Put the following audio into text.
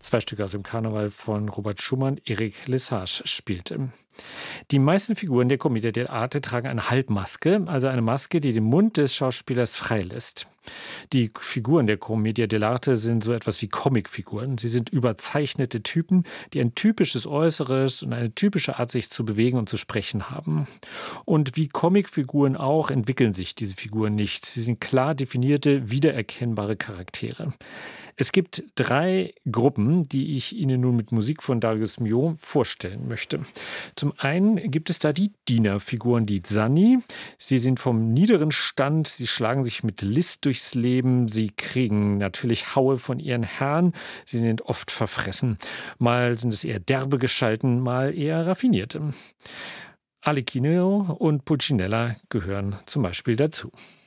2 Stücke aus dem Karneval von Robert Schumann, Eric Lesage spielte. Die meisten Figuren der Commedia dell'arte tragen eine Halbmaske, also eine Maske, die den Mund des Schauspielers freilässt. Die Figuren der Commedia dell'arte sind so etwas wie Comicfiguren. Sie sind überzeichnete Typen, die ein typisches Äußeres und eine typische Art, sich zu bewegen und zu sprechen haben. Und wie Comicfiguren auch, entwickeln sich diese Figuren nicht. Sie sind klar definierte, wiedererkennbare Charaktere. Es gibt 3 Gruppen, die ich Ihnen nun mit Musik von Darius Milhaud vorstellen möchte. Zum einen gibt es da die Dienerfiguren, die Zanni. Sie sind vom niederen Stand, sie schlagen sich mit List durchs Leben, sie kriegen natürlich Haue von ihren Herren, sie sind oft verfressen. Mal sind es eher derbe Gestalten, mal eher raffinierte. Alecchino und Pulcinella gehören zum Beispiel dazu.